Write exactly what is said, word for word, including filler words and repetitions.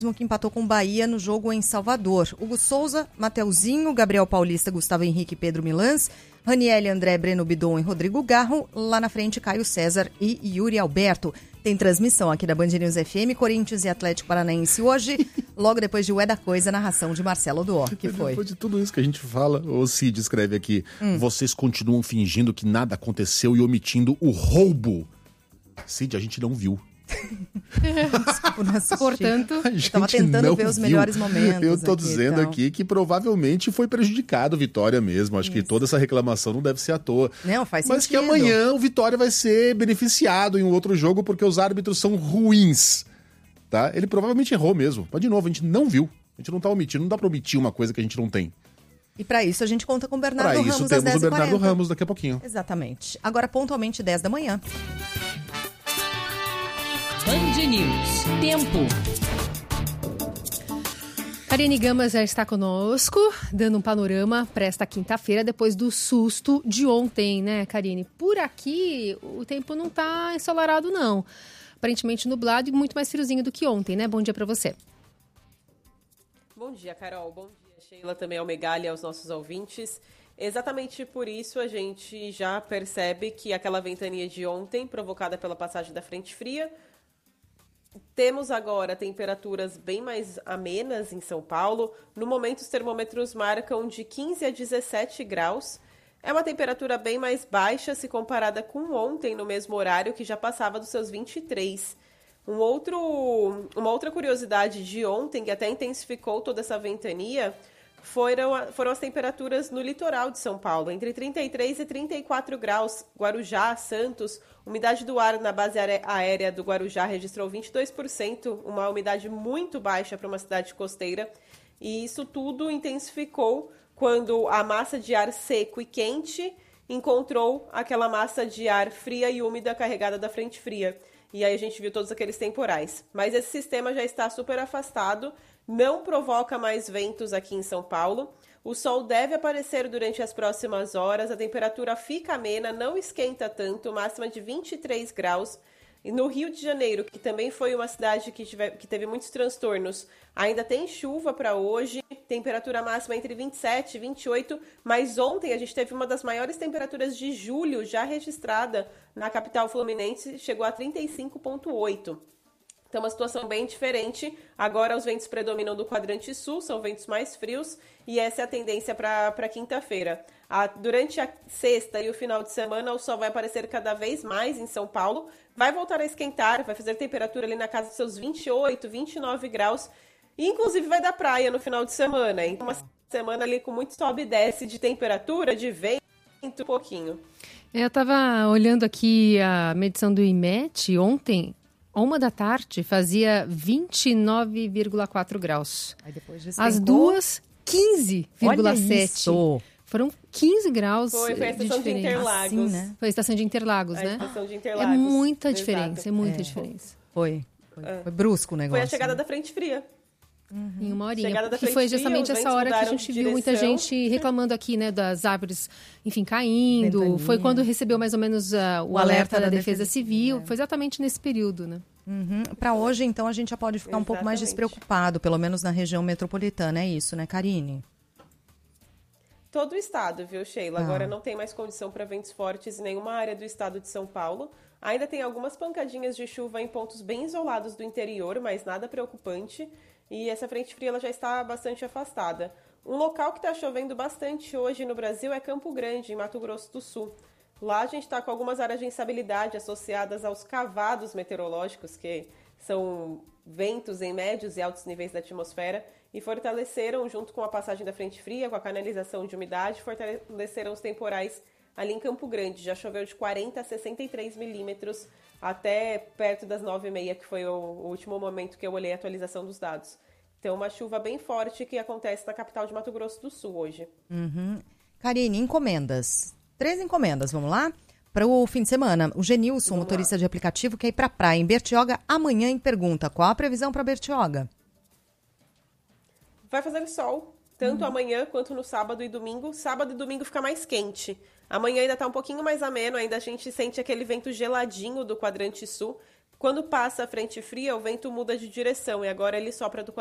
que empatou com o Bahia no jogo em Salvador. Hugo Souza, Mateuzinho, Gabriel Paulista, Gustavo Henrique e Pedro Milans, Raniel, André, Breno Bidon e Rodrigo Garro. Lá na frente, Caio César e Yuri Alberto. Tem transmissão aqui da Band News F M, Corinthians e Atlético Paranaense hoje, logo depois de Ué da Coisa, narração de Marcelo Duó. Que foi? Depois de tudo isso que a gente fala, o Cid escreve aqui, hum. vocês continuam fingindo que nada aconteceu e omitindo o roubo. Cid, a gente não viu. Desculpa, não assisti. Portanto, eu estava tentando ver os viu. melhores momentos. Eu tô aqui, dizendo então. aqui que provavelmente foi prejudicado o Vitória mesmo. Acho Isso. que toda essa reclamação não deve ser à toa. Não, faz Mas sentido. que amanhã o Vitória vai ser beneficiado em um outro jogo porque os árbitros são ruins. Tá? Ele provavelmente errou mesmo. Mas de novo, a gente não viu. A gente não tá omitindo. Não dá pra omitir uma coisa que a gente não tem. E para isso a gente conta com o Bernardo pra Ramos isso às dez e temos o Bernardo quarenta. Ramos daqui a pouquinho. Exatamente. Agora pontualmente dez da manhã. Band News. Tempo. Karine Gama já está conosco, dando um panorama para esta quinta-feira, depois do susto de ontem, né, Karine? Por aqui, o tempo não está ensolarado, não. Aparentemente nublado e muito mais friozinho do que ontem, né? Bom dia para você. Bom dia, Carol. Bom dia, Sheila, também ao Megali e aos nossos ouvintes. Exatamente por isso a gente já percebe que aquela ventania de ontem, provocada pela passagem da frente fria, temos agora temperaturas bem mais amenas em São Paulo. No momento, os termômetros marcam de quinze a dezessete graus. É uma temperatura bem mais baixa se comparada com ontem, no mesmo horário, que já passava dos seus vinte e três. Um outro, uma outra curiosidade de ontem, que até intensificou toda essa ventania, foram, foram as temperaturas no litoral de São Paulo, entre trinta e três e trinta e quatro graus. Guarujá, Santos, umidade do ar na base aérea do Guarujá registrou vinte e dois por cento, uma umidade muito baixa para uma cidade costeira. E isso tudo intensificou quando a massa de ar seco e quente encontrou aquela massa de ar fria e úmida carregada da frente fria. E aí a gente viu todos aqueles temporais. Mas esse sistema já está super afastado, não provoca mais ventos aqui em São Paulo. O sol deve aparecer durante as próximas horas, a temperatura fica amena, não esquenta tanto, máxima de vinte e três graus. E no Rio de Janeiro, que também foi uma cidade que, tive, que teve muitos transtornos, ainda tem chuva para hoje, temperatura máxima entre vinte e sete e vinte e oito, mas ontem a gente teve uma das maiores temperaturas de julho já registrada na capital fluminense, chegou a trinta e cinco vírgula oito. Então, uma situação bem diferente. Agora, os ventos predominam do quadrante sul, são ventos mais frios, e essa é a tendência para quinta-feira. Durante a sexta e o final de semana, o sol vai aparecer cada vez mais em São Paulo, vai voltar a esquentar, vai fazer temperatura ali na casa dos seus vinte e oito, vinte e nove graus, e inclusive vai dar praia no final de semana. Então, uma semana ali com muito sobe e desce de temperatura, de vento, um pouquinho. Eu estava olhando aqui a medição do I M E T ontem. Uma da tarde fazia vinte e nove vírgula quatro graus. Aí depois As duas, quinze vírgula sete. Foram quinze graus foi, foi a de estação de Interlagos. Assim, né? Foi a estação de Interlagos, a né? estação de Interlagos. É muita Exato. diferença, é muita É. diferença. Foi. Foi, É. foi brusco o negócio. Foi a chegada né? da frente fria. Uhum. Em uma horinha. Chegada da Que foi frente justamente fria, os essa ventos hora que a mudaram gente de viu muita direção. gente reclamando aqui, né, das árvores, enfim, caindo. Ventania. Foi quando recebeu mais ou menos uh, o, O alerta, alerta da, da Defesa, Defesa Civil. Civil, é. Foi exatamente nesse período, né? Uhum. Para hoje, então, a gente já pode ficar um pouco mais Exatamente. despreocupado, pelo menos na região metropolitana. É isso, né, Karine? Todo o estado, viu, Sheila? Ah. Agora não tem mais condição para ventos fortes em nenhuma área do estado de São Paulo. Ainda tem algumas pancadinhas de chuva em pontos bem isolados do interior, mas nada preocupante. E essa frente fria ela já está bastante afastada. Um local que está chovendo bastante hoje no Brasil é Campo Grande, em Mato Grosso do Sul. Lá a gente está com algumas áreas de instabilidade associadas aos cavados meteorológicos, que são ventos em médios e altos níveis da atmosfera, e fortaleceram, junto com a passagem da frente fria, com a canalização de umidade, fortaleceram os temporais ali em Campo Grande. Já choveu de quarenta a sessenta e três milímetros até perto das nove e meia, que foi o último momento que eu olhei a atualização dos dados. Então, uma chuva bem forte que acontece na capital de Mato Grosso do Sul hoje. Uhum. Karine, encomendas. Três encomendas, vamos lá? Para o fim de semana. O Genilson, Vamos motorista lá. de aplicativo, quer ir para a praia em Bertioga amanhã em pergunta. Qual a previsão para Bertioga? Vai fazer sol, tanto amanhã quanto no sábado e domingo. Sábado e domingo fica mais quente. Amanhã ainda está um pouquinho mais ameno, ainda a gente sente aquele vento geladinho do quadrante sul. Quando passa a frente fria, o vento muda de direção e agora ele sopra do